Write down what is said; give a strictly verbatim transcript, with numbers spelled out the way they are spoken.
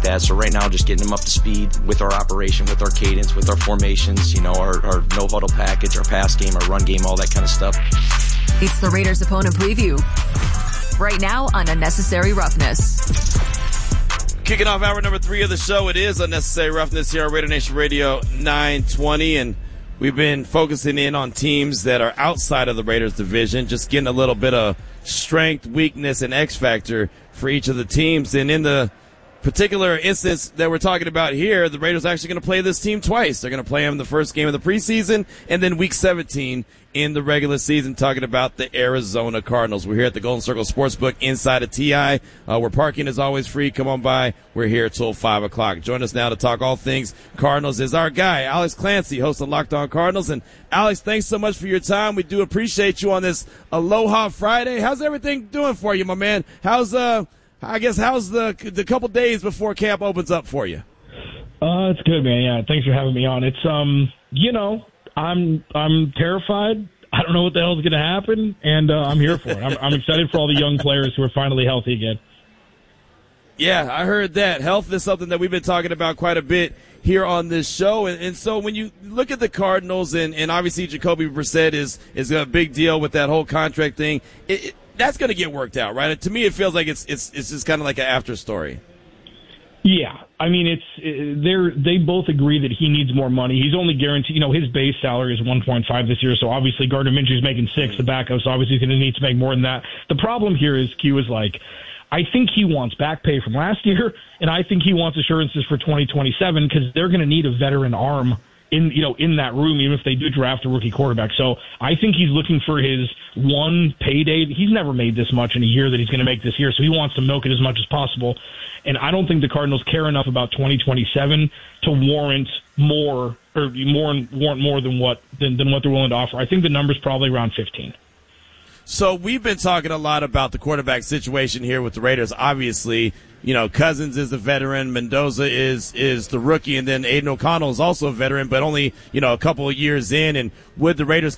that. So right now, just getting him up to speed with our operation, with our cadence, with our formations, you know, our, our no huddle package, our pass game, our run game, all that kind of stuff. It's the Raiders opponent preview right now on Unnecessary Roughness. Kicking off hour number three of the show, it is Unnecessary Roughness here on Raider Nation Radio nine twenty, and we've been focusing in on teams that are outside of the Raiders division, just getting a little bit of strength, weakness, and X factor for each of the teams. And in the particular instance that we're talking about here, the Raiders are actually going to play this team twice. They're going to play them the first game of the preseason and then week seventeen in the regular season, talking about the Arizona Cardinals. We're here at the Golden Circle Sportsbook inside of T I, uh, where parking is always free. Come on by. We're here till five o'clock. Join us now to talk all things Cardinals is our guy, Alex Clancy, host of Locked On Cardinals. And, Alex, thanks so much for your time. We do appreciate you on this Aloha Friday. How's everything doing for you, my man? How's, uh, I guess, how's the the couple days before camp opens up for you? Uh, it's good, man. Yeah, thanks for having me on. It's, um, you know, I'm I'm terrified. I don't know what the hell's going to happen, and uh, I'm here for it. I'm, I'm excited for all the young players who are finally healthy again. Yeah, I heard that. Health is something that we've been talking about quite a bit here on this show. And, and so when you look at the Cardinals, and, and obviously Jacoby Brissett is, is a big deal with that whole contract thing, it, it, that's going to get worked out, right? To me, it feels like it's it's it's just kind of like an after story. Yeah, I mean, it's they're they both agree that he needs more money. He's only guaranteed, you know, his base salary is one point five this year, so obviously Gardner Minshew's making six, the backup, so obviously he's going to need to make more than that. The problem here is Q is like, I think he wants back pay from last year, and I think he wants assurances for twenty twenty-seven because they're going to need a veteran arm in you know in that room, even if they do draft a rookie quarterback. So I think he's looking for his one payday. He's never made this much in a year that he's going to make this year, so he wants to milk it as much as possible. And I don't think the Cardinals care enough about twenty twenty-seven to warrant more or more warrant more than what than, than what they're willing to offer. I think the number's probably around fifteen. So we've been talking a lot about the quarterback situation here with the Raiders. Obviously, you know, Cousins is the veteran, Mendoza is is the rookie, and then Aiden O'Connell is also a veteran, but only, you know, a couple of years in. And would the Raiders